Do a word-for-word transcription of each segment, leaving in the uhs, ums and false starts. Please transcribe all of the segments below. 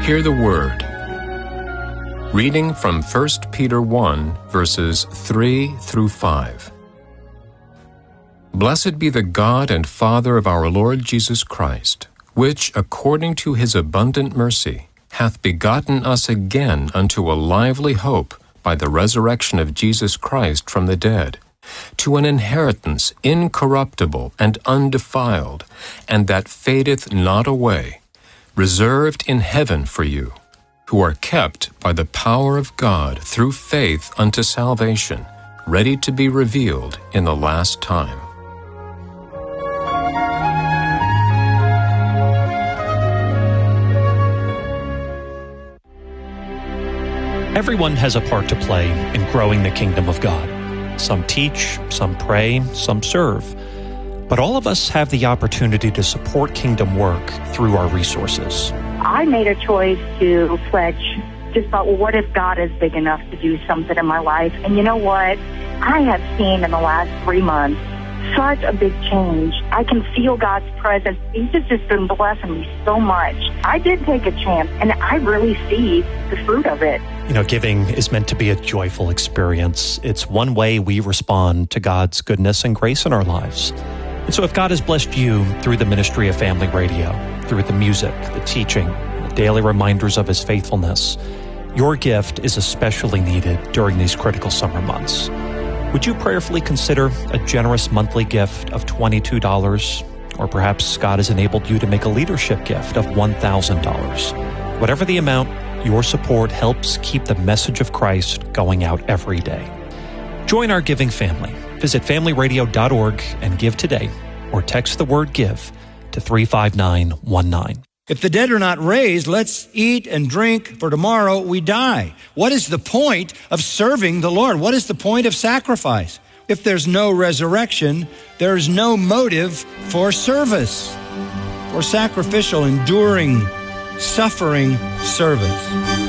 Hear the Word. Reading from First Peter one, verses three through five. Blessed be the God and Father of our Lord Jesus Christ, which, according to his abundant mercy, hath begotten us again unto a lively hope by the resurrection of Jesus Christ from the dead, to an inheritance incorruptible and undefiled, and that fadeth not away, reserved in heaven for you, who are kept by the power of God through faith unto salvation, ready to be revealed in the last time. Everyone has a part to play in growing the kingdom of God. Some teach, some pray, some serve. But all of us have the opportunity to support kingdom work through our resources. I made a choice to pledge. Just thought, well, what if God is big enough to do something in my life? And you know what? I have seen in the last three months such a big change. I can feel God's presence. He's just, just been blessing me so much. I did take a chance, and I really see the fruit of it. You know, giving is meant to be a joyful experience. It's one way we respond to God's goodness and grace in our lives. And so if God has blessed you through the ministry of Family Radio, through the music, the teaching, the daily reminders of his faithfulness, your gift is especially needed during these critical summer months. Would you prayerfully consider a generous monthly gift of twenty-two dollars? Or perhaps God has enabled you to make a leadership gift of one thousand dollars. Whatever the amount, your support helps keep the message of Christ going out every day. Join our giving family. Visit family radio dot org and give today, or text the word GIVE to three five nine one nine. If the dead are not raised, let's eat and drink, for tomorrow we die. What is the point of serving the Lord? What is the point of sacrifice? If there's no resurrection, there's no motive for service, for sacrificial, enduring, suffering service.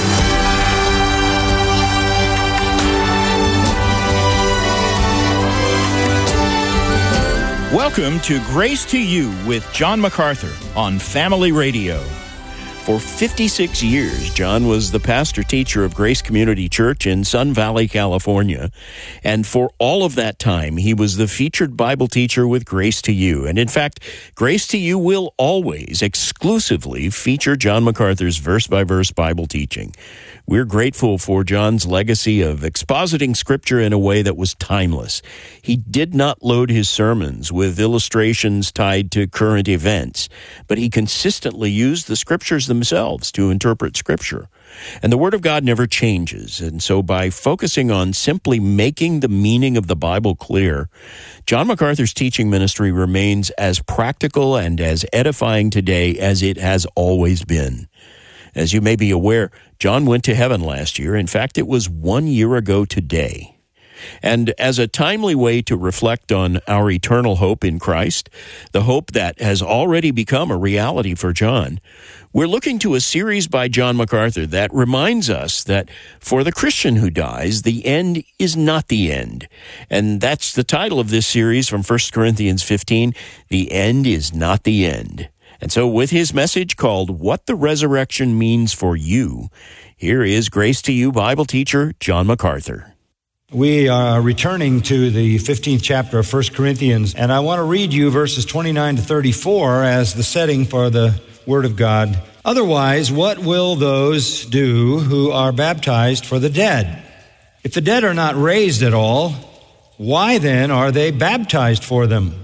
Welcome to Grace to You with John MacArthur on Family Radio. For fifty-six years, John was the pastor-teacher of Grace Community Church in Sun Valley, California. And for all of that time, he was the featured Bible teacher with Grace to You. And in fact, Grace to You will always exclusively feature John MacArthur's verse-by-verse Bible teaching. We're grateful for John's legacy of expositing Scripture in a way that was timeless. He did not load his sermons with illustrations tied to current events, but he consistently used the Scriptures themselves to interpret Scripture. And the Word of God never changes, and so by focusing on simply making the meaning of the Bible clear, John MacArthur's teaching ministry remains as practical and as edifying today as it has always been. As you may be aware, John went to heaven last year. In fact, it was one year ago today. And as a timely way to reflect on our eternal hope in Christ, the hope that has already become a reality for John, we're looking to a series by John MacArthur that reminds us that for the Christian who dies, the end is not the end. And that's the title of this series from First Corinthians fifteen, The End is Not the End. And so with his message called What the Resurrection Means for You, here is Grace to You Bible teacher John MacArthur. We are returning to the fifteenth chapter of First Corinthians, and I want to read you verses twenty-nine to thirty-four as the setting for the Word of God. Otherwise, what will those do who are baptized for the dead? If the dead are not raised at all, why then are they baptized for them?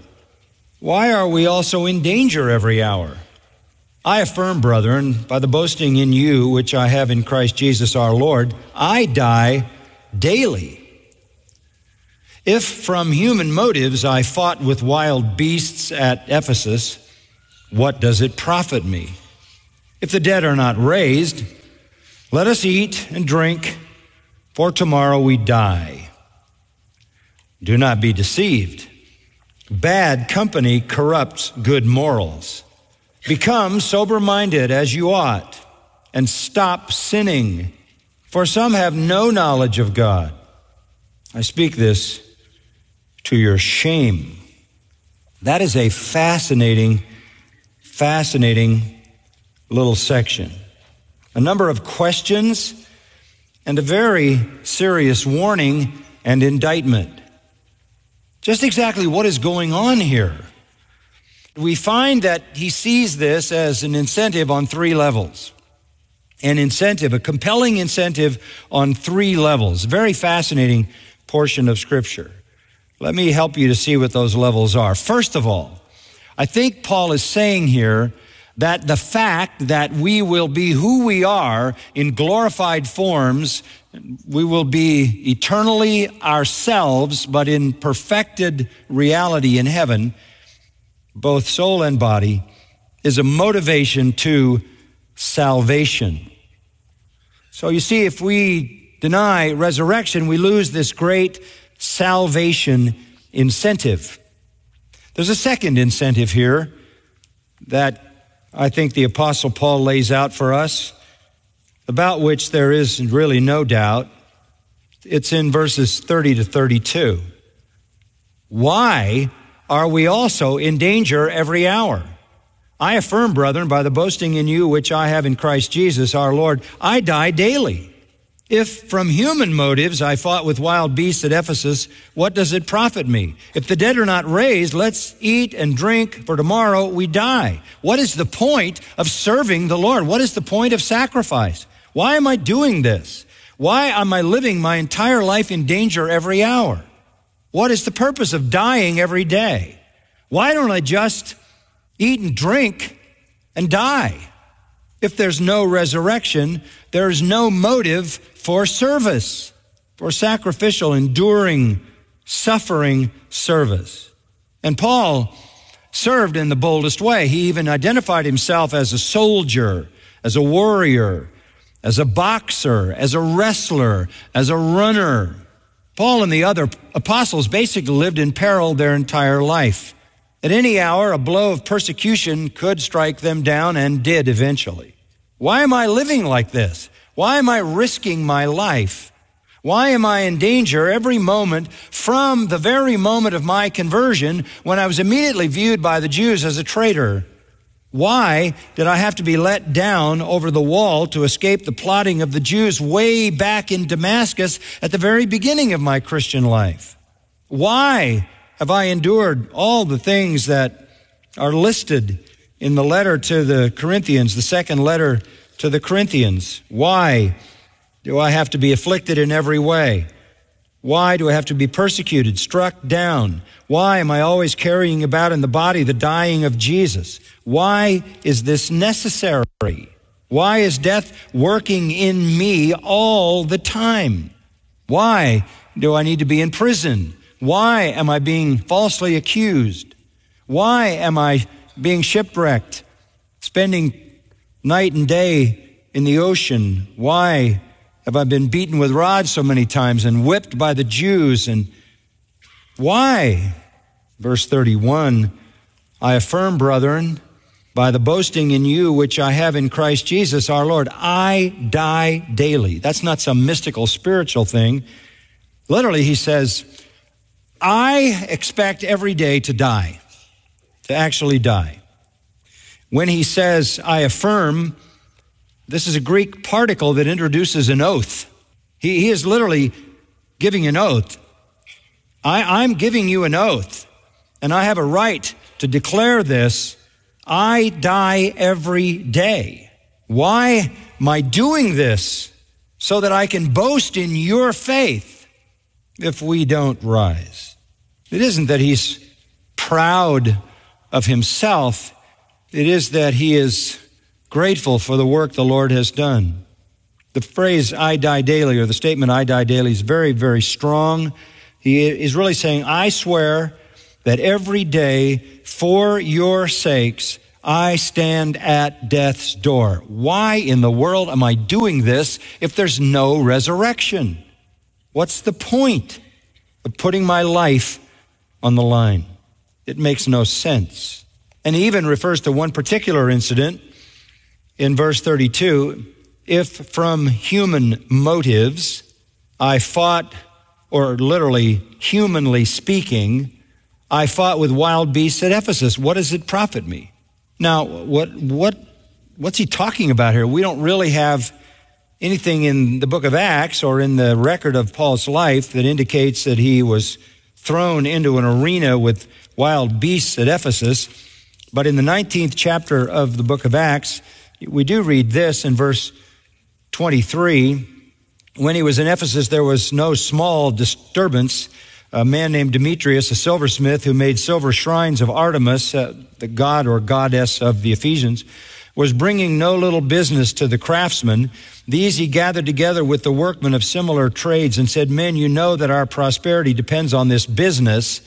Why are we also in danger every hour? I affirm, brethren, by the boasting in you which I have in Christ Jesus our Lord, I die daily. If from human motives I fought with wild beasts at Ephesus, what does it profit me? If the dead are not raised, let us eat and drink, for tomorrow we die. Do not be deceived. Bad company corrupts good morals. Become sober-minded as you ought, and stop sinning, for some have no knowledge of God. I speak this to your shame. That is a fascinating, fascinating little section. a number of questions, and a very serious warning and indictment. Just exactly what is going on here? We find that he sees this as an incentive on three levels. An incentive, a compelling incentive on three levels. Very fascinating portion of Scripture. Let me help you to see what those levels are. First of all, I think Paul is saying here that the fact that we will be who we are in glorified forms, we will be eternally ourselves, but in perfected reality in heaven, both soul and body, is a motivation to salvation. So you see, if we deny resurrection, we lose this great salvation incentive. There's a second incentive here that I think the Apostle Paul lays out for us, about which there is really no doubt. It's in verses thirty to thirty-two. Why are we also in danger every hour? I affirm, brethren, by the boasting in you which I have in Christ Jesus our Lord, I die daily. If from human motives I fought with wild beasts at Ephesus, what does it profit me? If the dead are not raised, let's eat and drink, for tomorrow we die. What is the point of serving the Lord? What is the point of sacrifice? Why am I doing this? Why am I living my entire life in danger every hour? What is the purpose of dying every day? Why don't I just eat and drink and die? If there's no resurrection, there's no motive for service, for sacrificial, enduring, suffering service. And Paul served in the boldest way. He even identified himself as a soldier, as a warrior, as a boxer, as a wrestler, as a runner. Paul and the other apostles basically lived in peril their entire life. At any hour, a blow of persecution could strike them down, and did eventually. Why am I living like this? Why am I risking my life? Why am I in danger every moment from the very moment of my conversion, when I was immediately viewed by the Jews as a traitor? Why did I have to be let down over the wall to escape the plotting of the Jews way back in Damascus at the very beginning of my Christian life? Why have I endured all the things that are listed in the letter to the Corinthians, the second letter to the Corinthians? Why do I have to be afflicted in every way? Why do I have to be persecuted, struck down? Why am I always carrying about in the body the dying of Jesus? Why is this necessary? Why is death working in me all the time? Why do I need to be in prison? Why am I being falsely accused? Why am I being shipwrecked, spending night and day in the ocean? Why have I been beaten with rods so many times and whipped by the Jews? And why? Verse thirty-one, I affirm, brethren, by the boasting in you which I have in Christ Jesus our Lord, I die daily. That's not some mystical spiritual thing. Literally, he says, I expect every day to die, to actually die. When he says, I affirm, this is a Greek particle that introduces an oath. He, he is literally giving an oath. I, I'm giving you an oath, and I have a right to declare this. I die every day. Why am I doing this? So that I can boast in your faith if we don't rise. It isn't that he's proud of himself. It is that he is grateful for the work the Lord has done. The phrase, I die daily, or the statement, I die daily, is very, very strong. He is really saying, I swear that every day for your sakes, I stand at death's door. Why in the world am I doing this if there's no resurrection? What's the point of putting my life on the line? It makes no sense. And he even refers to one particular incident in verse thirty-two. If from human motives I fought, or literally humanly speaking, I fought with wild beasts at Ephesus, what does it profit me? Now, what what what's he talking about here? We don't really have anything in the book of Acts or in the record of Paul's life that indicates that he was thrown into an arena with wild beasts at Ephesus. But in the nineteenth chapter of the book of Acts, we do read this in verse twenty-three. When he was in Ephesus, there was no small disturbance. A man named Demetrius, a silversmith who made silver shrines of Artemis, uh, the god or goddess of the Ephesians, was bringing no little business to the craftsmen. These he gathered together with the workmen of similar trades and said, "Men, you know that our prosperity depends on this business.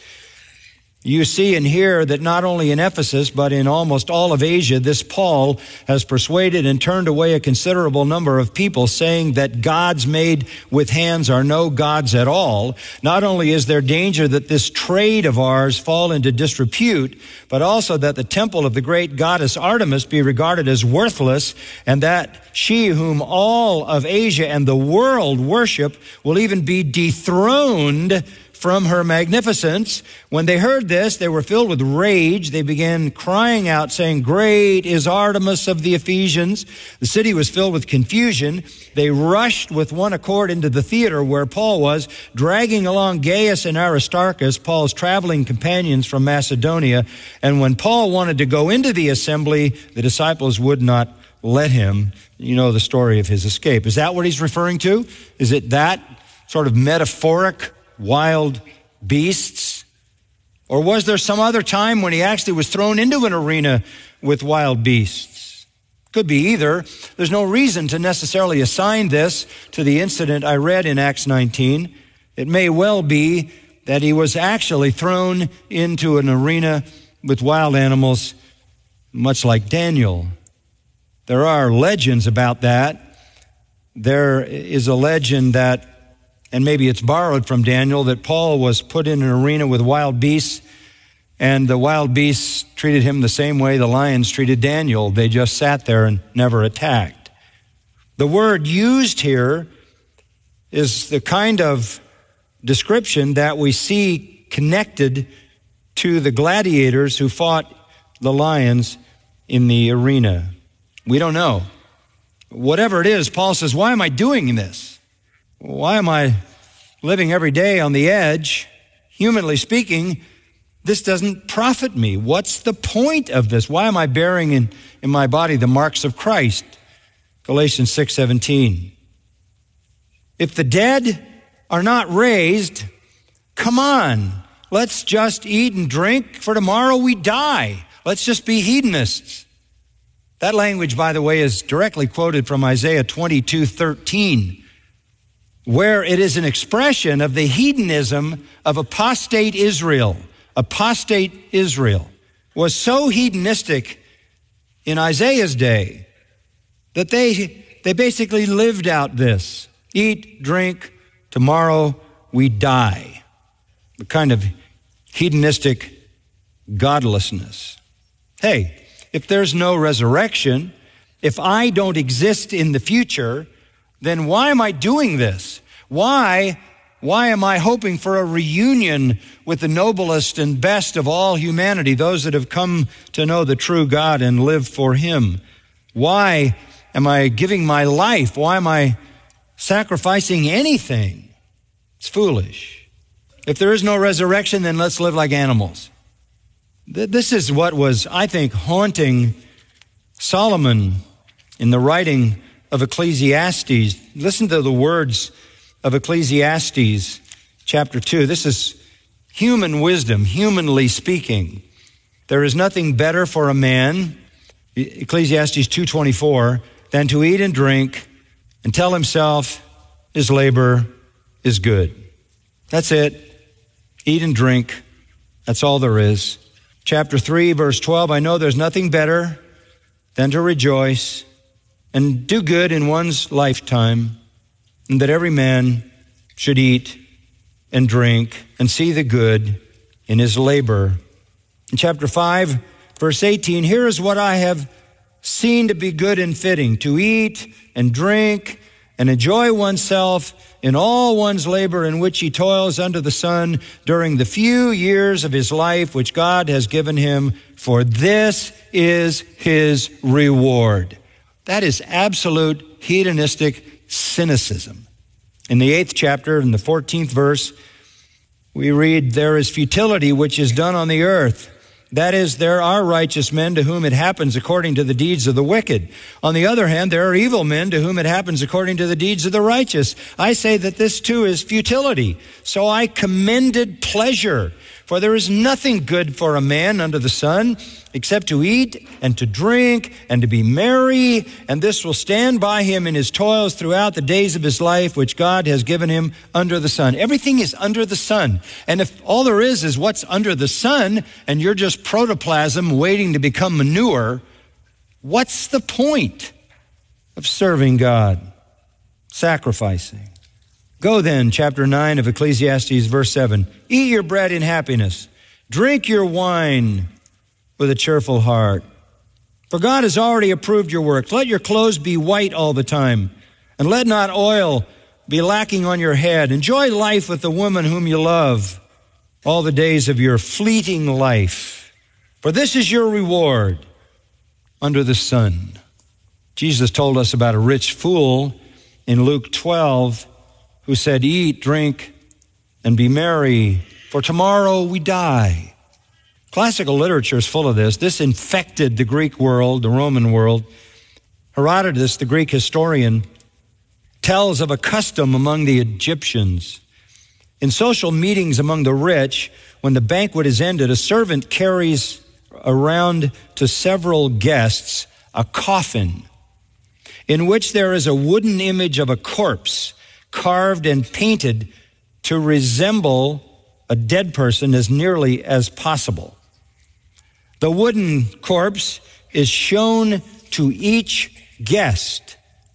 You see and hear that not only in Ephesus, but in almost all of Asia, this Paul has persuaded and turned away a considerable number of people, saying that gods made with hands are no gods at all. Not only is there danger that this trade of ours fall into disrepute, but also that the temple of the great goddess Artemis be regarded as worthless, and that she whom all of Asia and the world worship will even be dethroned from her magnificence." When they heard this, they were filled with rage. They began crying out, saying, "Great is Artemis of the Ephesians." The city was filled with confusion. They rushed with one accord into the theater where Paul was, dragging along Gaius and Aristarchus, Paul's traveling companions from Macedonia. And when Paul wanted to go into the assembly, the disciples would not let him. You know the story of his escape. Is that what he's referring to? Is it that sort of metaphoric wild beasts? Or was there some other time when he actually was thrown into an arena with wild beasts? Could be either. There's no reason to necessarily assign this to the incident I read in Acts nineteen. It may well be that he was actually thrown into an arena with wild animals, much like Daniel. There are legends about that. There is a legend that, and maybe it's borrowed from Daniel, that Paul was put in an arena with wild beasts, and the wild beasts treated him the same way the lions treated Daniel. They just sat there and never attacked. The word used here is the kind of description that we see connected to the gladiators who fought the lions in the arena. We don't know. Whatever it is, Paul says, why am I doing this? Why am I living every day on the edge? Humanly speaking, this doesn't profit me. What's the point of this? Why am I bearing in, in my body the marks of Christ? Galatians six seventeen. If the dead are not raised, come on, let's just eat and drink, for tomorrow we die. Let's just be hedonists. That language, by the way, is directly quoted from Isaiah twenty-two thirteen. Where it is an expression of the hedonism of apostate Israel. Apostate Israel was so hedonistic in Isaiah's day that they, they basically lived out this. Eat, drink, tomorrow we die. The kind of hedonistic godlessness. Hey, if there's no resurrection, if I don't exist in the future, then why am I doing this? Why, why am I hoping for a reunion with the noblest and best of all humanity, those that have come to know the true God and live for Him? Why am I giving my life? Why am I sacrificing anything? It's foolish. If there is no resurrection, then let's live like animals. This is what was, I think, haunting Solomon in the writing of Ecclesiastes. Listen to the words of Ecclesiastes chapter two. This is human wisdom, humanly speaking. There is nothing better for a man, Ecclesiastes two twenty-four, than to eat and drink and tell himself his labor is good. That's it. Eat and drink. That's all there is. Chapter three, verse twelve, I know there's nothing better than to rejoice and do good in one's lifetime, and that every man should eat and drink and see the good in his labor. In chapter five, verse eighteen, here is what I have seen to be good and fitting, to eat and drink and enjoy oneself in all one's labor in which he toils under the sun during the few years of his life which God has given him, for this is his reward. That is absolute hedonistic cynicism. In the eighth chapter, in the fourteenth verse, we read, there is futility which is done on the earth. That is, there are righteous men to whom it happens according to the deeds of the wicked. On the other hand, there are evil men to whom it happens according to the deeds of the righteous. I say that this too is futility. So I commended pleasure. For there is nothing good for a man under the sun except to eat and to drink and to be merry, and this will stand by him in his toils throughout the days of his life, which God has given him under the sun. Everything is under the sun. And if all there is is what's under the sun, and you're just protoplasm waiting to become manure, what's the point of serving God, sacrificing? Go then, chapter nine of Ecclesiastes, verse seven. Eat your bread in happiness. Drink your wine with a cheerful heart. For God has already approved your works. Let your clothes be white all the time, and let not oil be lacking on your head. Enjoy life with the woman whom you love all the days of your fleeting life. For this is your reward under the sun. Jesus told us about a rich fool in Luke twelve, who said, eat, drink, and be merry, for tomorrow we die. Classical literature is full of this. This infected the Greek world, the Roman world. Herodotus, the Greek historian, tells of a custom among the Egyptians. In social meetings among the rich, when the banquet is ended, a servant carries around to several guests a coffin in which there is a wooden image of a corpse carved and painted to resemble a dead person as nearly as possible. The wooden corpse is shown to each guest,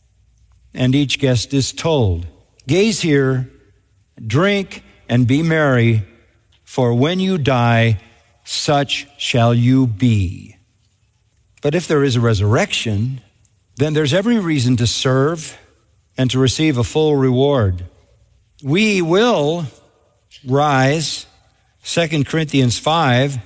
and each guest is told, gaze here, drink, and be merry, for when you die, such shall you be. But if there is a resurrection, then there's every reason to serve and to receive a full reward. We will rise. Second Corinthians five.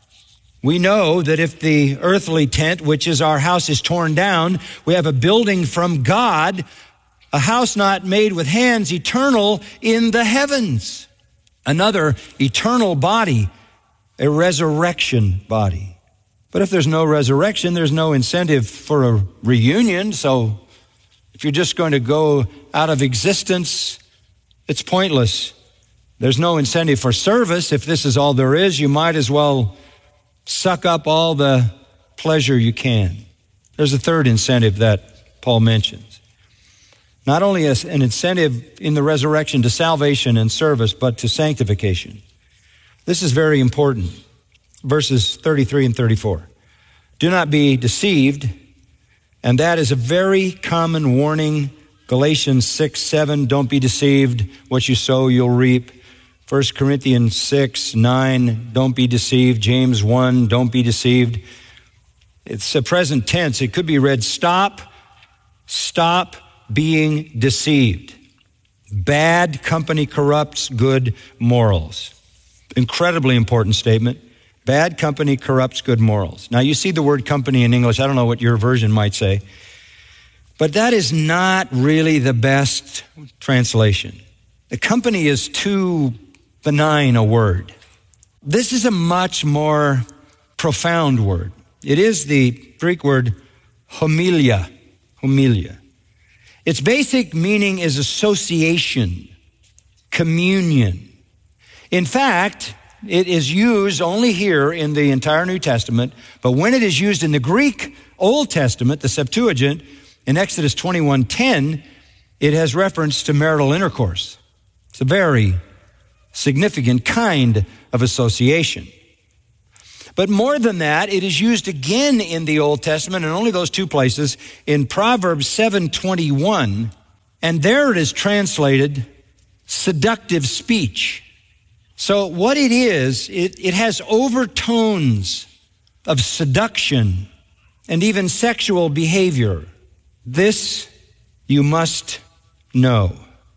We know that if the earthly tent, which is our house, is torn down, we have a building from God, a house not made with hands, eternal in the heavens. Another eternal body, a resurrection body. But if there's no resurrection, there's no incentive for a reunion, so if you're just going to go out of existence, it's pointless. There's no incentive for service. If this is all there is, you might as well suck up all the pleasure you can. There's a third incentive that Paul mentions. Not only as an incentive in the resurrection to salvation and service, but to sanctification. This is very important. Verses thirty-three and thirty-four. Do not be deceived. And that is a very common warning. Galatians six, seven, don't be deceived. What you sow, you'll reap. First Corinthians six, nine, don't be deceived. James one, don't be deceived. It's a present tense. It could be read, stop, stop being deceived. Bad company corrupts good morals. Incredibly important statement. Bad company corrupts good morals. Now, you see the word company in English. I don't know what your version might say. But that is not really the best translation. The company is too benign a word. This is a much more profound word. It is the Greek word homilia. Homilia. Its basic meaning is association, communion. In fact, it is used only here in the entire New Testament, but when it is used in the Greek Old Testament, the Septuagint, in Exodus twenty-one ten, it has reference to marital intercourse. It's a very significant kind of association. But more than that, it is used again in the Old Testament, in only those two places, in Proverbs seven twenty-one, and there it is translated seductive speech. So what it is, it, it has overtones of seduction and even sexual behavior. This you must know.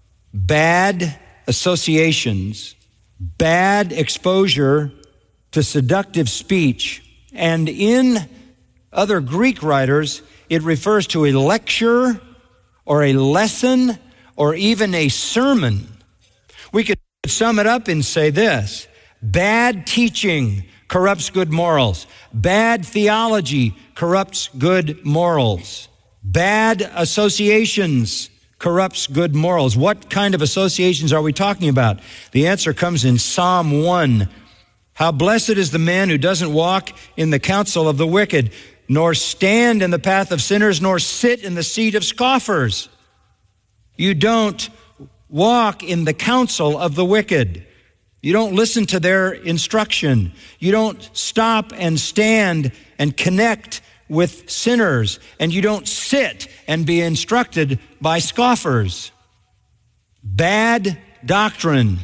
Bad associations, bad exposure to seductive speech, and in other Greek writers, it refers to a lecture or a lesson or even a sermon. We could sum it up and say this: bad teaching corrupts good morals. Bad theology corrupts good morals. Bad associations corrupts good morals. What kind of associations are we talking about? The answer comes in Psalm one. How blessed is the man who doesn't walk in the counsel of the wicked, nor stand in the path of sinners, nor sit in the seat of scoffers. You don't walk in the counsel of the wicked. You don't listen to their instruction. You don't stop and stand and connect with sinners. And you don't sit and be instructed by scoffers. Bad doctrine,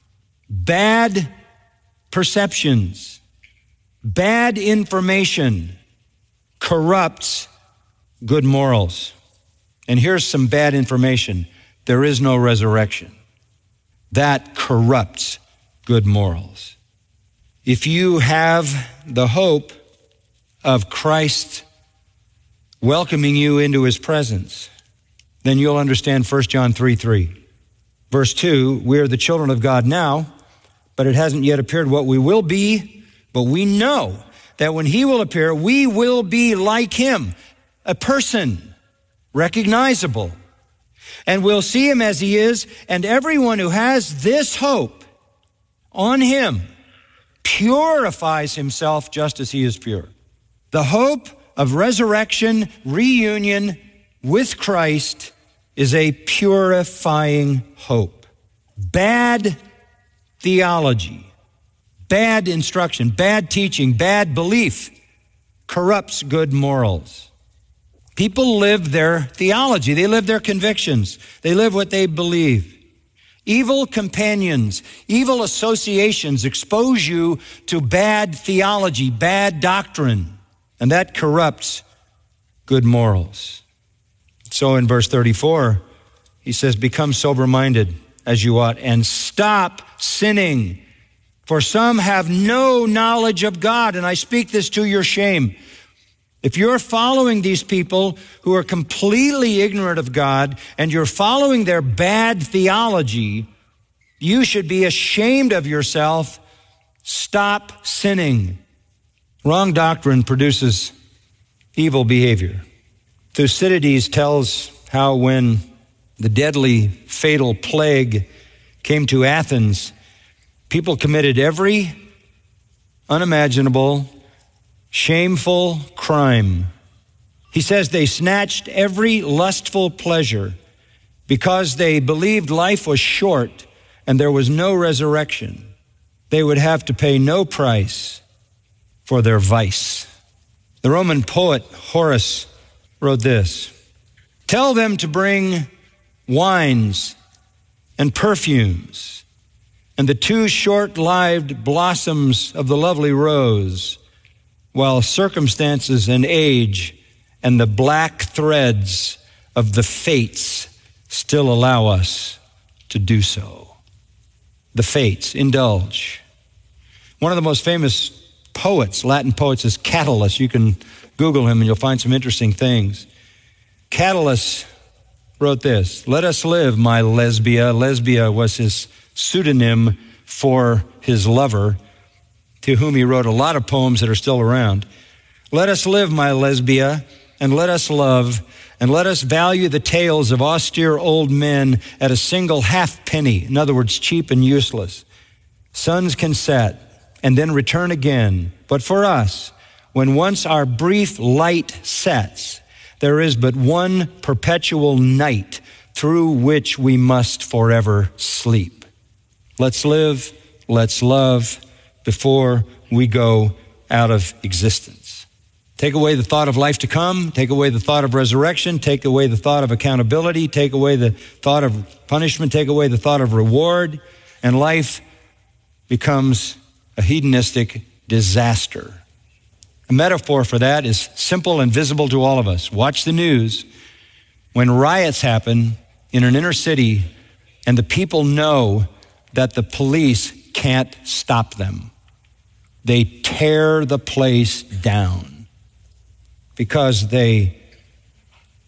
bad perceptions, bad information corrupts good morals. And here's some bad information. There is no resurrection. That corrupts good morals. If you have the hope of Christ welcoming you into his presence, then you'll understand First John three three. Verse two, we are the children of God now, but it hasn't yet appeared what we will be, but we know that when he will appear, we will be like him, a person, recognizable. And we'll see him as he is, and everyone who has this hope on him purifies himself just as he is pure. The hope of resurrection, reunion with Christ is a purifying hope. Bad theology, bad instruction, bad teaching, bad belief corrupts good morals. People live their theology. They live their convictions. They live what they believe. Evil companions, evil associations expose you to bad theology, bad doctrine, and that corrupts good morals. So in verse thirty-four, he says, become sober-minded as you ought and stop sinning, for some have no knowledge of God, and I speak this to your shame. If you're following these people who are completely ignorant of God and you're following their bad theology, you should be ashamed of yourself. Stop sinning. Wrong doctrine produces evil behavior. Thucydides tells how when the deadly, fatal plague came to Athens, people committed every unimaginable, shameful crime. He says they snatched every lustful pleasure because they believed life was short and there was no resurrection. They would have to pay no price for their vice. The Roman poet Horace wrote this: tell them to bring wines and perfumes and the two short-lived blossoms of the lovely rose, while circumstances and age and the black threads of the fates still allow us to do so. The fates, indulge. One of the most famous poets, Latin poets, is Catullus. You can Google him and you'll find some interesting things. Catullus wrote this: let us live, my Lesbia. Lesbia was his pseudonym for his lover, to whom he wrote a lot of poems that are still around. Let us live, my Lesbia, and let us love, and let us value the tales of austere old men at a single halfpenny, in other words, cheap and useless. Suns can set and then return again, but for us, when once our brief light sets, there is but one perpetual night through which we must forever sleep. Let's live, let's love, before we go out of existence. Take away the thought of life to come, take away the thought of resurrection, take away the thought of accountability, take away the thought of punishment, take away the thought of reward, and life becomes a hedonistic disaster. A metaphor for that is simple and visible to all of us. Watch the news. When riots happen in an inner city and the people know that the police can't stop them, they tear the place down because they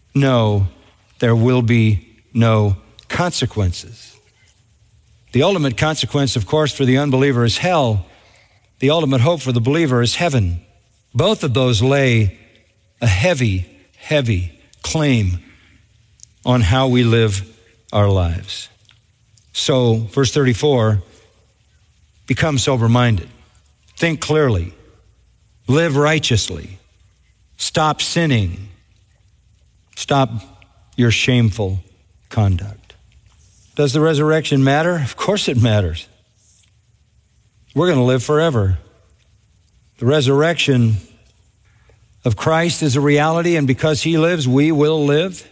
no, there will be no consequences. The ultimate consequence, of course, for the unbeliever is hell. The ultimate hope for the believer is heaven. Both of those lay a heavy, heavy claim on how we live our lives. So, verse thirty-four, become sober-minded. Think clearly. Live righteously. Stop sinning. Stop your shameful conduct. Does the resurrection matter? Of course it matters. We're going to live forever. The resurrection of Christ is a reality, and because he lives, we will live.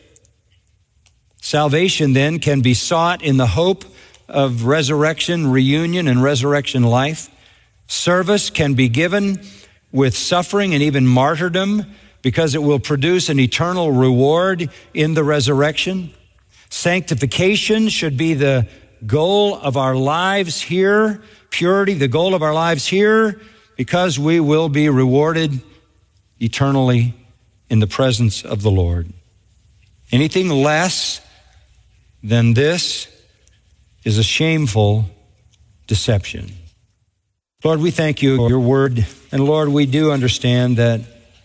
Salvation then can be sought in the hope of resurrection, reunion, and resurrection life. Service can be given with suffering and even martyrdom because it will produce an eternal reward in the resurrection. Sanctification should be the goal of our lives here. Purity, the goal of our lives here, because we will be rewarded eternally in the presence of the Lord. Anything less than this is a shameful deception. Lord, we thank you for your word. And Lord, we do understand that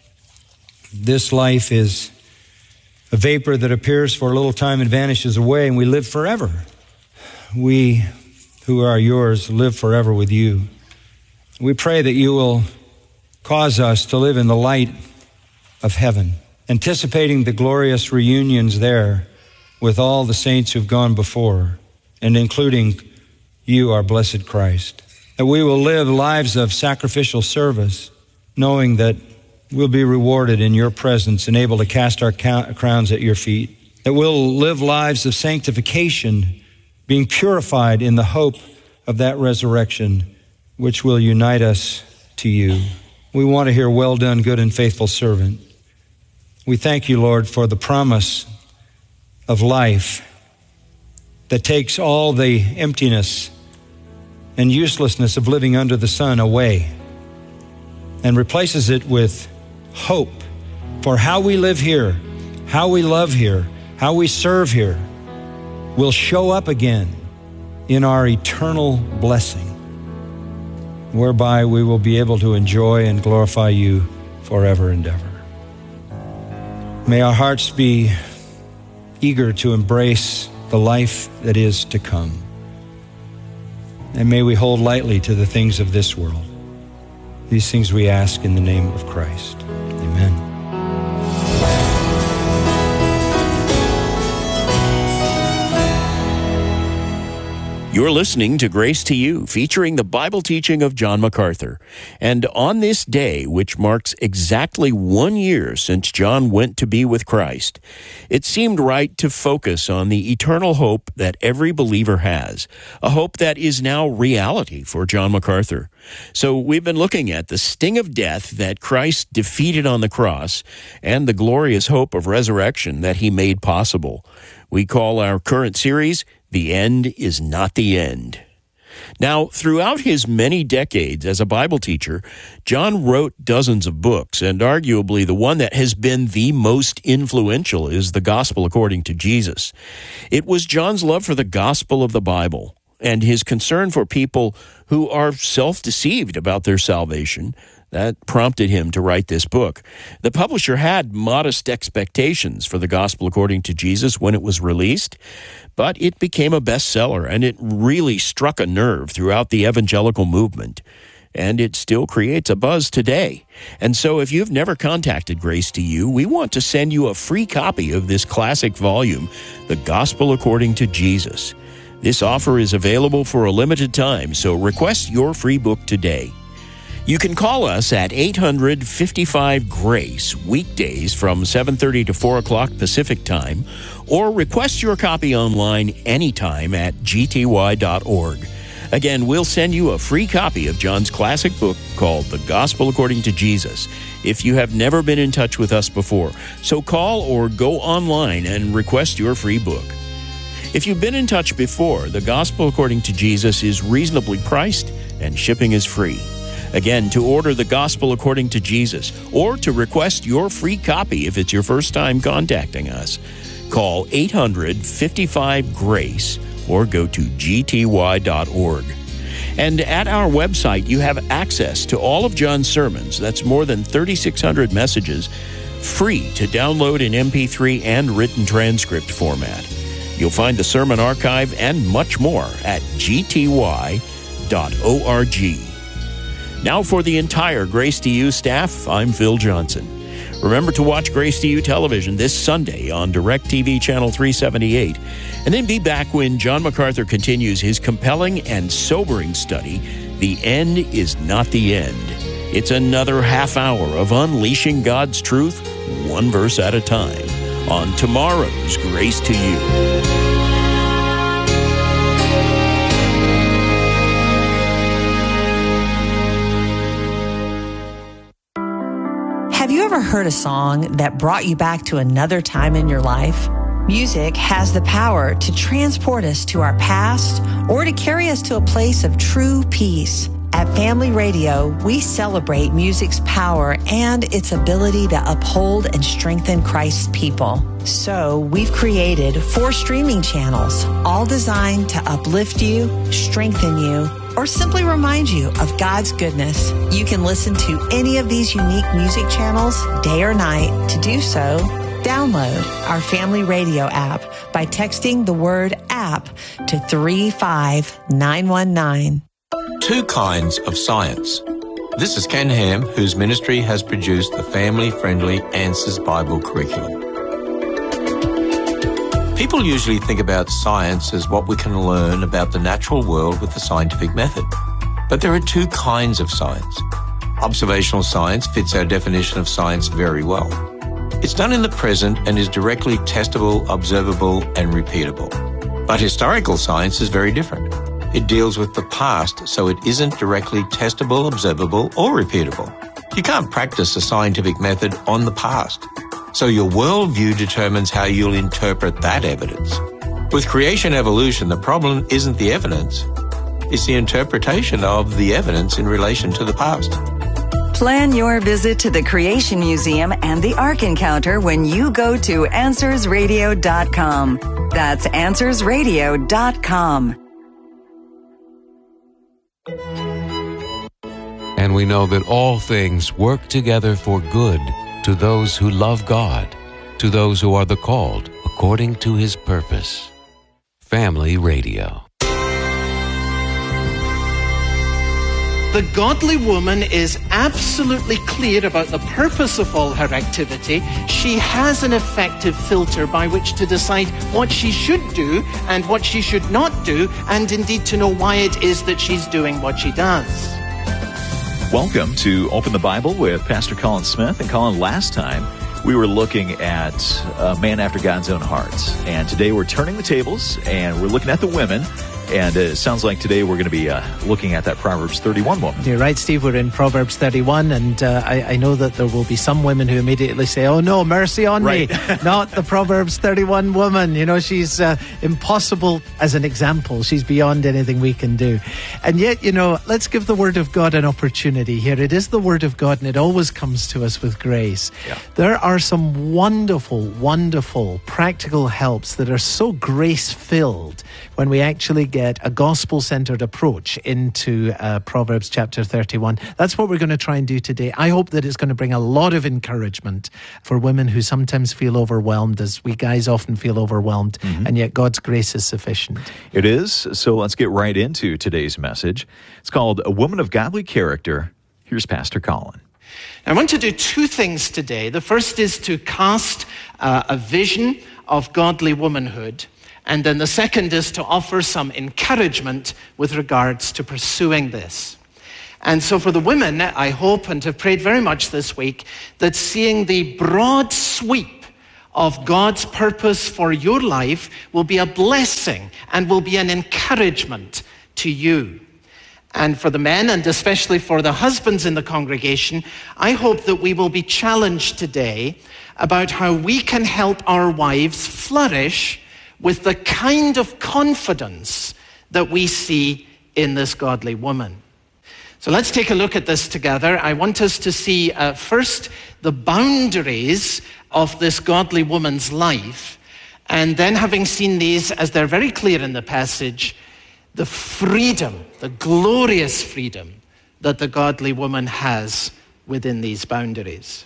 this life is a vapor that appears for a little time and vanishes away, and we live forever. We who are yours live forever with you. We pray that you will cause us to live in the light of heaven, anticipating the glorious reunions there with all the saints who've gone before, and including you, our blessed Christ. That we will live lives of sacrificial service, knowing that we'll be rewarded in your presence and able to cast our crowns at your feet. That we'll live lives of sanctification, being purified in the hope of that resurrection, which will unite us to you. We want to hear, well done, good and faithful servant. We thank you, Lord, for the promise of life that takes all the emptiness and uselessness of living under the sun away and replaces it with hope for how we live here, how we love here, how we serve here will show up again in our eternal blessing, whereby we will be able to enjoy and glorify you forever and ever. May our hearts be eager to embrace the life that is to come. And may we hold lightly to the things of this world. These things we ask in the name of Christ. Amen. You're listening to Grace to You, featuring the Bible teaching of John MacArthur. And on this day, which marks exactly one year since John went to be with Christ, it seemed right to focus on the eternal hope that every believer has, a hope that is now reality for John MacArthur. So we've been looking at the sting of death that Christ defeated on the cross and the glorious hope of resurrection that he made possible. We call our current series, The End is Not the End. Now, throughout his many decades as a Bible teacher, John wrote dozens of books, and arguably the one that has been the most influential is The Gospel According to Jesus. It was John's love for the gospel of the Bible and his concern for people who are self-deceived about their salvation that prompted him to write this book. The publisher had modest expectations for The Gospel According to Jesus when it was released, but it became a bestseller, and it really struck a nerve throughout the evangelical movement. And it still creates a buzz today. And so if you've never contacted Grace to You, we want to send you a free copy of this classic volume, The Gospel According to Jesus. This offer is available for a limited time, so request your free book today. You can call us at eight hundred fifty-five GRACE weekdays from seven thirty to four o'clock Pacific Time, or request your copy online anytime at g t y dot org. Again, we'll send you a free copy of John's classic book called The Gospel According to Jesus if you have never been in touch with us before. So call or go online and request your free book. If you've been in touch before, The Gospel According to Jesus is reasonably priced and shipping is free. Again, to order the Gospel According to Jesus or to request your free copy if it's your first time contacting us, call eight hundred, fifty-five, GRACE or go to g t y dot org. And at our website, you have access to all of John's sermons. That's more than thirty-six hundred messages, free to download in M P three and written transcript format. You'll find the sermon archive and much more at g t y dot org. Now for the entire Grace to You staff, I'm Phil Johnson. Remember to watch Grace to You television this Sunday on DirecTV Channel three seventy-eight. And then be back when John MacArthur continues his compelling and sobering study, The End is Not the End. It's another half hour of unleashing God's truth, one verse at a time, on tomorrow's Grace to You. Have you ever heard a song that brought you back to another time in your life? Music has the power to transport us to our past or to carry us to a place of true peace. At Family Radio, we celebrate music's power and its ability to uphold and strengthen Christ's people. So we've created four streaming channels, all designed to uplift you, strengthen you, or simply remind you of God's goodness. You can listen to any of these unique music channels day or night. To do so, download our Family Radio app by texting the word app to three five nine one nine. Two kinds of science. This is Ken Ham, whose ministry has produced the family-friendly Answers Bible curriculum. People usually think about science as what we can learn about the natural world with the scientific method. But there are two kinds of science. Observational science fits our definition of science very well. It's done in the present and is directly testable, observable, and repeatable. But historical science is very different. It deals with the past, so it isn't directly testable, observable, or repeatable. You can't practice a scientific method on the past. So your worldview determines how you'll interpret that evidence. With creation evolution, the problem isn't the evidence. It's the interpretation of the evidence in relation to the past. Plan your visit to the Creation Museum and the Ark Encounter when you go to answers radio dot com. That's answers radio dot com. And we know that all things work together for good to those who love God, to those who are the called according to His purpose. Family Radio. The godly woman is absolutely clear about the purpose of all her activity. She has an effective filter by which to decide what she should do and what she should not do, and indeed to know why it is that she's doing what she does. Welcome to Open the Bible with Pastor Colin Smith. And Colin, last time we were looking at a man after God's own heart. And today we're turning the tables and we're looking at the women. And it sounds like today we're going to be uh, looking at that Proverbs thirty-one woman. You're right, Steve. We're in Proverbs thirty-one, and uh, I, I know that there will be some women who immediately say, oh no, mercy on right. me. Not the Proverbs thirty-one woman. You know, she's uh, impossible as an example. She's beyond anything we can do. And yet, you know, let's give the Word of God an opportunity here. It is the Word of God, and it always comes to us with grace. Yeah. There are some wonderful, wonderful practical helps that are so grace-filled when we actually get a gospel-centered approach into uh, Proverbs chapter thirty-one. That's what we're going to try and do today. I hope that it's going to bring a lot of encouragement for women who sometimes feel overwhelmed, as we guys often feel overwhelmed, mm-hmm. and yet God's grace is sufficient. It is. So let's get right into today's message. It's called A Woman of Godly Character. Here's Pastor Colin. I want to do two things today. The first is to cast uh, a vision of godly womanhood. And then the second is to offer some encouragement with regards to pursuing this. And so for the women, I hope and have prayed very much this week that seeing the broad sweep of God's purpose for your life will be a blessing and will be an encouragement to you. And for the men, and especially for the husbands in the congregation, I hope that we will be challenged today about how we can help our wives flourish with the kind of confidence that we see in this godly woman. So let's take a look at this together. I want us to see uh, first the boundaries of this godly woman's life, and then, having seen these as they're very clear in the passage, the freedom, the glorious freedom that the godly woman has within these boundaries.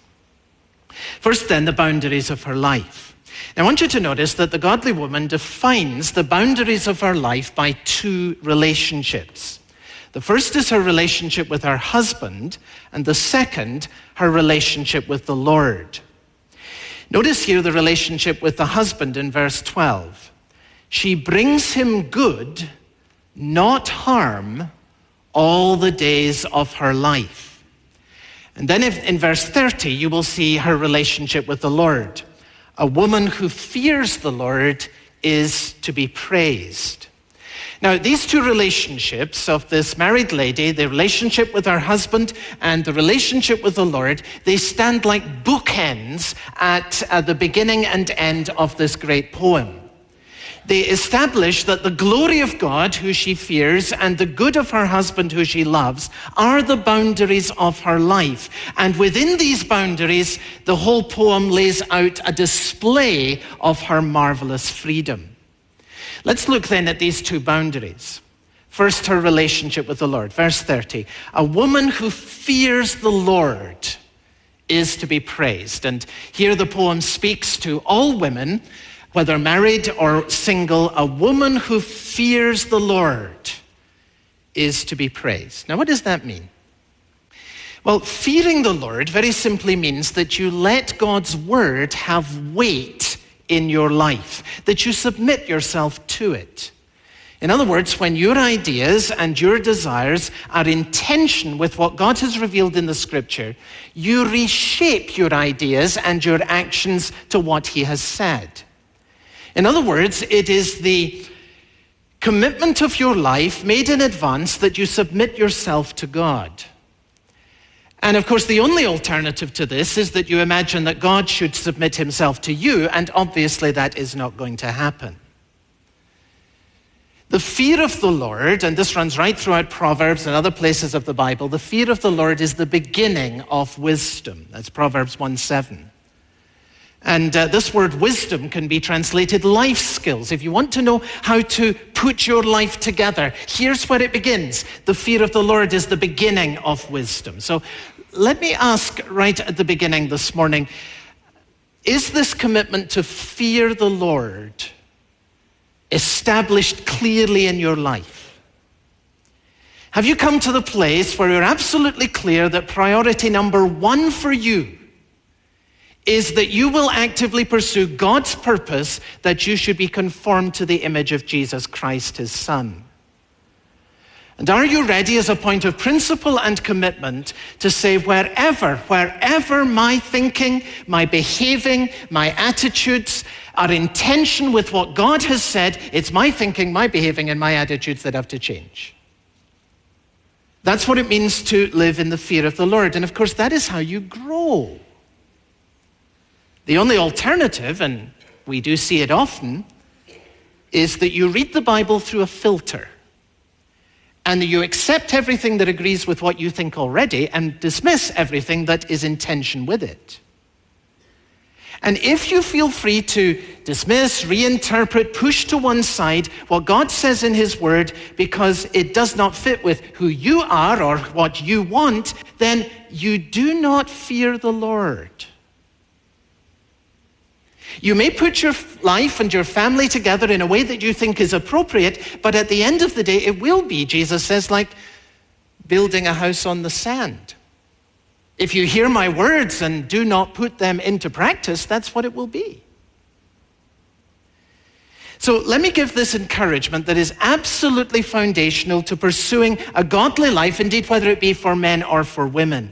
First then, the boundaries of her life. Now, I want you to notice that the godly woman defines the boundaries of her life by two relationships. The first is her relationship with her husband, and the second, her relationship with the Lord. Notice here the relationship with the husband in verse twelve. She brings him good, not harm, all the days of her life. And then if, in verse thirty, you will see her relationship with the Lord. A woman who fears the Lord is to be praised. Now, these two relationships of this married lady, the relationship with her husband and the relationship with the Lord, they stand like bookends at uh, the beginning and end of this great poem. They establish that the glory of God, who she fears, and the good of her husband, who she loves, are the boundaries of her life. And within these boundaries, the whole poem lays out a display of her marvelous freedom. Let's look then at these two boundaries. First, her relationship with the Lord. Verse thirty, a woman who fears the Lord is to be praised. And here the poem speaks to all women, whether married or single. A woman who fears the Lord is to be praised. Now, what does that mean? Well, fearing the Lord very simply means that you let God's word have weight in your life, that you submit yourself to it. In other words, when your ideas and your desires are in tension with what God has revealed in the scripture, you reshape your ideas and your actions to what he has said. In other words, it is the commitment of your life made in advance that you submit yourself to God. And of course, the only alternative to this is that you imagine that God should submit himself to you, and obviously that is not going to happen. The fear of the Lord, and this runs right throughout Proverbs and other places of the Bible, the fear of the Lord is the beginning of wisdom. That's Proverbs one seven. And uh, this word wisdom can be translated life skills. If you want to know how to put your life together, here's where it begins. The fear of the Lord is the beginning of wisdom. So let me ask right at the beginning this morning, is this commitment to fear the Lord established clearly in your life? Have you come to the place where you're absolutely clear that priority number one for you is that you will actively pursue God's purpose that you should be conformed to the image of Jesus Christ, his Son? And are you ready as a point of principle and commitment to say, wherever, wherever my thinking, my behaving, my attitudes are in tension with what God has said, it's my thinking, my behaving, and my attitudes that have to change? That's what it means to live in the fear of the Lord. And of course, that is how you grow. The only alternative, and we do see it often, is that you read the Bible through a filter. And you accept everything that agrees with what you think already and dismiss everything that is in tension with it. And if you feel free to dismiss, reinterpret, push to one side what God says in his word because it does not fit with who you are or what you want, then you do not fear the Lord. You may put your life and your family together in a way that you think is appropriate, but at the end of the day, it will be, Jesus says, like building a house on the sand. If you hear my words and do not put them into practice, that's what it will be. So let me give this encouragement that is absolutely foundational to pursuing a godly life, indeed, whether it be for men or for women.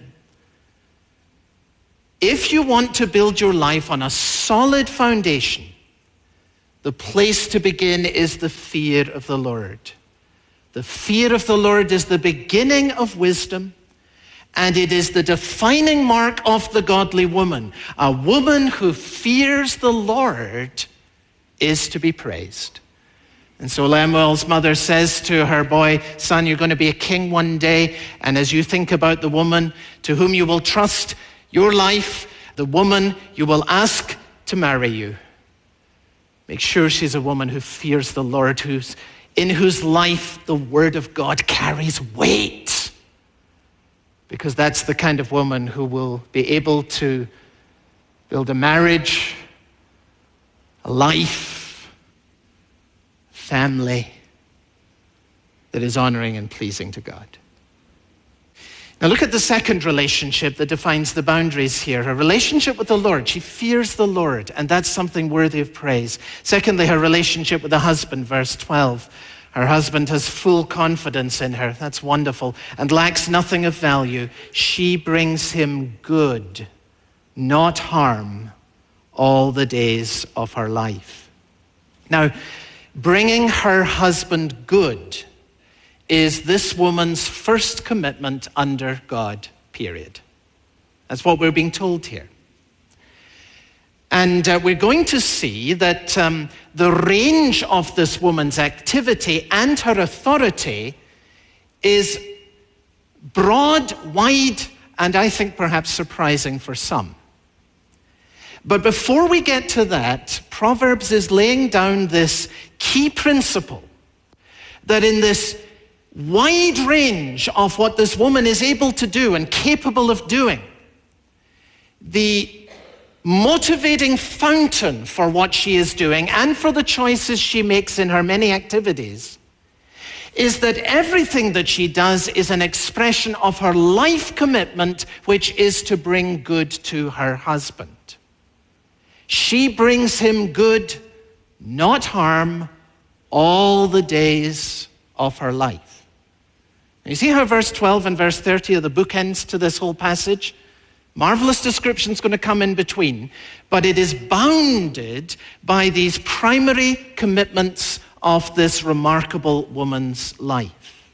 If you want to build your life on a solid foundation, the place to begin is the fear of the Lord. The fear of the Lord is the beginning of wisdom, and it is the defining mark of the godly woman. A woman who fears the Lord is to be praised. And so Lemuel's mother says to her boy, son, you're going to be a king one day. And as you think about the woman to whom you will trust your life, the woman you will ask to marry you, make sure she's a woman who fears the Lord, who's in whose life the word of God carries weight. Because that's the kind of woman who will be able to build a marriage, a life, family that is honoring and pleasing to God. Now look at the second relationship that defines the boundaries here. Her relationship with the Lord. She fears the Lord, and that's something worthy of praise. Secondly, her relationship with the husband, verse twelve. Her husband has full confidence in her. That's wonderful. And lacks nothing of value. She brings him good, not harm, all the days of her life. Now, bringing her husband good is this woman's first commitment under God, period. That's what we're being told here. And uh, we're going to see that um, the range of this woman's activity and her authority is broad, wide, and I think perhaps surprising for some. But before we get to that, Proverbs is laying down this key principle that in this wide range of what this woman is able to do and capable of doing, the motivating fountain for what she is doing and for the choices she makes in her many activities is that everything that she does is an expression of her life commitment, which is to bring good to her husband. She brings him good, not harm, all the days of her life. You see how verse twelve and verse thirty are the bookends to this whole passage? Marvelous description is going to come in between, but it is bounded by these primary commitments of this remarkable woman's life.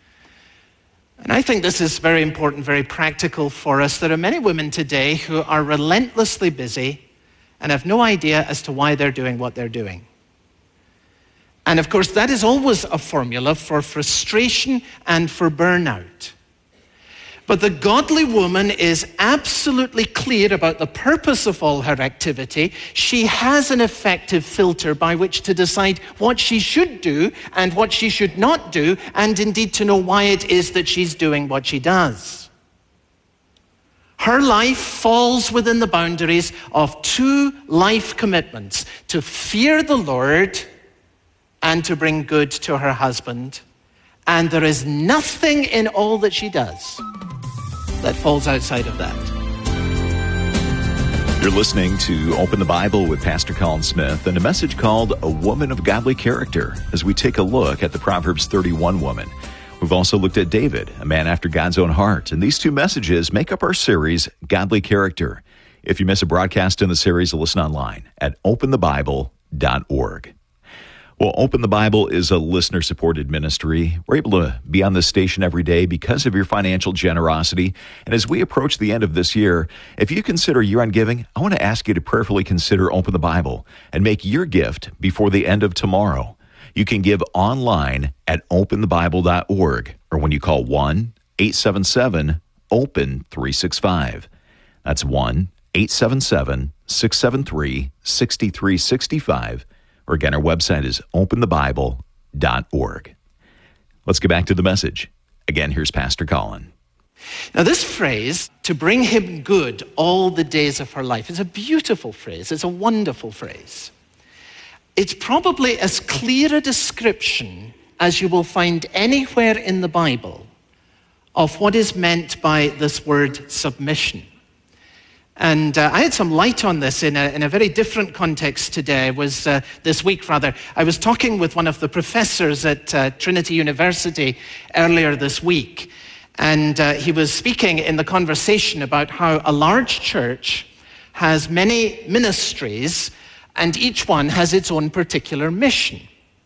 And I think this is very important, very practical for us. There are many women today who are relentlessly busy and have no idea as to why they're doing what they're doing. And of course, that is always a formula for frustration and for burnout. But the godly woman is absolutely clear about the purpose of all her activity. She has an effective filter by which to decide what she should do and what she should not do, and indeed to know why it is that she's doing what she does. Her life falls within the boundaries of two life commitments: to fear the Lord and to bring good to her husband. And there is nothing in all that she does that falls outside of that. You're listening to Open the Bible with Pastor Colin Smith and a message called A Woman of Godly Character as we take a look at the Proverbs thirty-one woman. We've also looked at David, a man after God's own heart, and these two messages make up our series, Godly Character. If you miss a broadcast in the series, listen online at open the bible dot org. Well, Open the Bible is a listener-supported ministry. We're able to be on this station every day because of your financial generosity. And as we approach the end of this year, if you consider year-end giving, I want to ask you to prayerfully consider Open the Bible and make your gift before the end of tomorrow. You can give online at open the bible dot org or when you call one eight seven seven open three six five. That's one eight seven seven six seven three six three six five. Or again, our website is open the bible dot org. Let's get back to the message. Again, here's Pastor Colin. Now, this phrase, to bring him good all the days of her life, is a beautiful phrase. It's a wonderful phrase. It's probably as clear a description as you will find anywhere in the Bible of what is meant by this word submission. And uh, I had some light on this in a, in a very different context today. I was, uh, this week rather, I was talking with one of the professors at uh, Trinity University earlier this week. And uh, he was speaking in the conversation about how a large church has many ministries and each one has its own particular mission.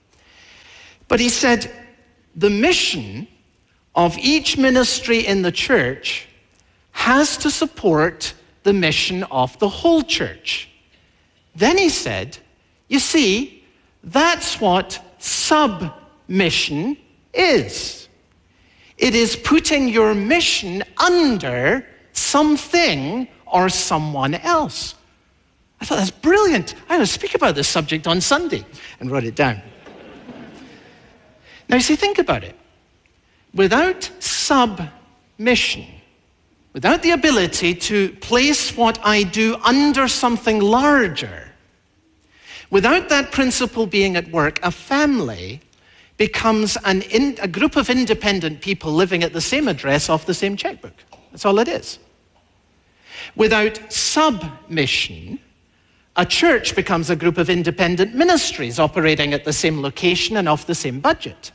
But he said, the mission of each ministry in the church has to support the mission of the whole church. Then he said, you see, that's what submission is. It is putting your mission under something or someone else. I thought that's brilliant. I'm going to speak about this subject on Sunday, and wrote it down. Now, you see, think about it. Without submission, without the ability to place what I do under something larger, without that principle being at work, a family becomes an in, a group of independent people living at the same address off the same checkbook. That's all it is. Without submission, a church becomes a group of independent ministries operating at the same location and off the same budget.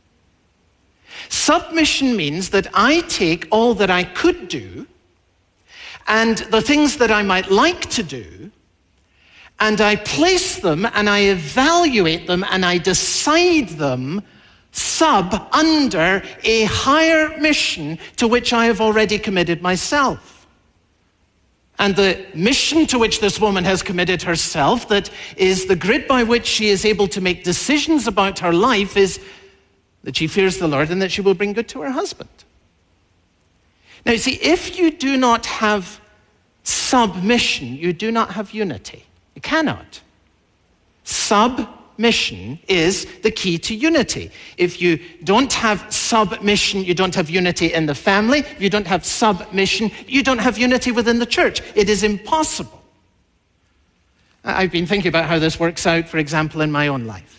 Submission means that I take all that I could do and the things that I might like to do, and I place them and I evaluate them and I decide them sub under a higher mission to which I have already committed myself. And the mission to which this woman has committed herself, that is the grid by which she is able to make decisions about her life, is that she fears the Lord and that she will bring good to her husband. Now, you see, if you do not have submission, you do not have unity. You cannot. Submission is the key to unity. If you don't have submission, you don't have unity in the family. If you don't have submission, you don't have unity within the church. It is impossible. I've been thinking about how this works out, for example, in my own life.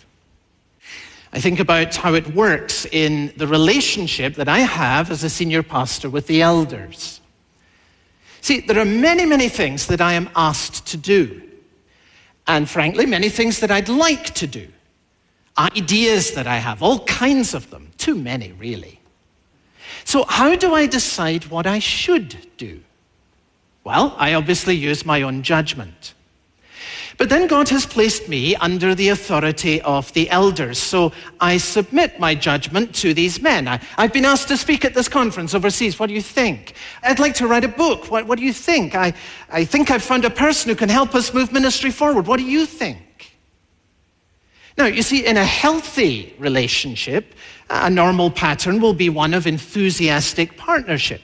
I think about how it works in the relationship that I have as a senior pastor with the elders. See, there are many, many things that I am asked to do. And frankly, many things that I'd like to do. Ideas that I have, all kinds of them. Too many, really. So how do I decide what I should do? Well, I obviously use my own judgment. But then God has placed me under the authority of the elders, so I submit my judgment to these men. I, I've been asked to speak at this conference overseas. What do you think? I'd like to write a book. What, what do you think? I, I think I've found a person who can help us move ministry forward. What do you think? Now, you see, in a healthy relationship, a normal pattern will be one of enthusiastic partnership.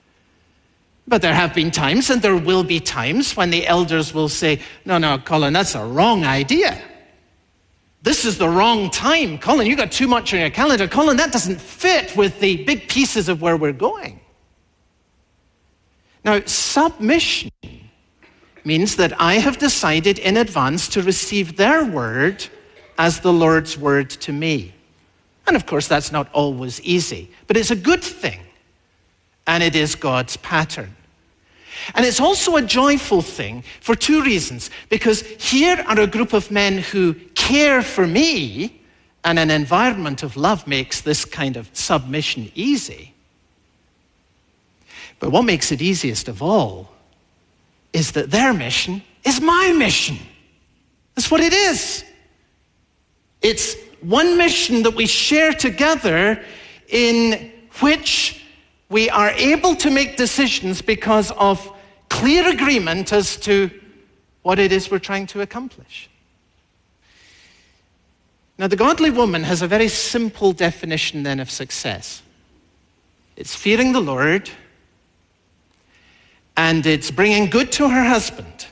But there have been times, and there will be times, when the elders will say, no, no, Colin, that's a wrong idea. This is the wrong time. Colin, you got too much on your calendar. Colin, that doesn't fit with the big pieces of where we're going. Now, submission means that I have decided in advance to receive their word as the Lord's word to me. And of course, that's not always easy, but it's a good thing. And it is God's pattern. And it's also a joyful thing for two reasons. Because here are a group of men who care for me, and an environment of love makes this kind of submission easy. But what makes it easiest of all is that their mission is my mission. That's what it is. It's one mission that we share together, in which we are able to make decisions because of clear agreement as to what it is we're trying to accomplish. Now, the godly woman has a very simple definition then of success. It's fearing the Lord, and it's bringing good to her husband.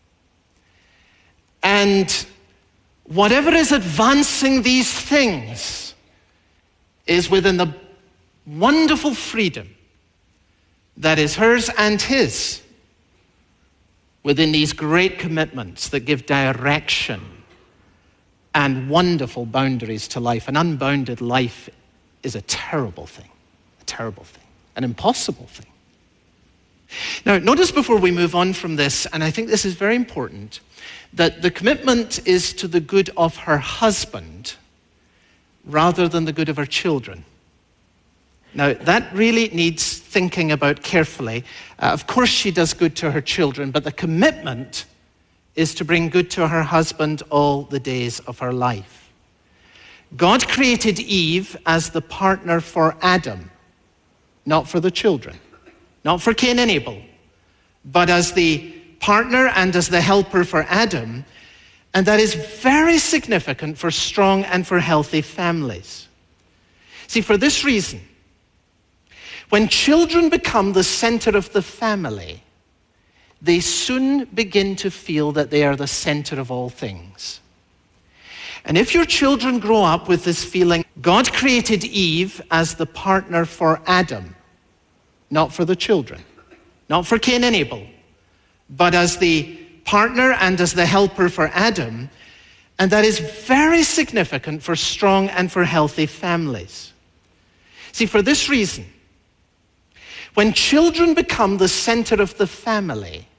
And whatever is advancing these things is within the wonderful freedom that is hers and his, within these great commitments that give direction and wonderful boundaries to life. An unbounded life is a terrible thing, a terrible thing, an impossible thing. Now, notice before we move on from this, and I think this is very important, that the commitment is to the good of her husband rather than the good of her children. Now, that really needs thinking about carefully. Uh, of course, she does good to her children, but the commitment is to bring good to her husband all the days of her life. God created Eve as the partner for Adam, not for the children, not for Cain and Abel, but as the partner and as the helper for Adam. And that is very significant for strong and for healthy families. See, for this reason, when children become the center of the family, they soon begin to feel that they are the center of all things. And if your children grow up with this feeling, God created Eve as the partner for Adam, not for the children, not for Cain and Abel, but as the partner and as the helper for Adam, and that is very significant for strong and for healthy families. See, for this reason, when children become the center of the family,